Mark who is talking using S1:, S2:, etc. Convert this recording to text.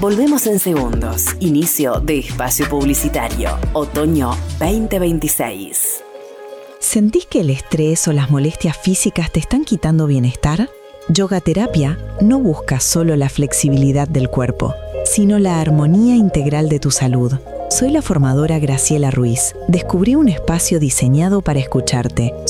S1: Volvemos en segundos. Inicio de espacio publicitario. Otoño 2026.
S2: ¿Sentís que el estrés o las molestias físicas te están quitando bienestar? Yoga Terapia no busca solo la flexibilidad del cuerpo, sino la armonía integral de tu salud. Soy la formadora Graciela Ruiz. Descubrí un espacio diseñado para escucharte,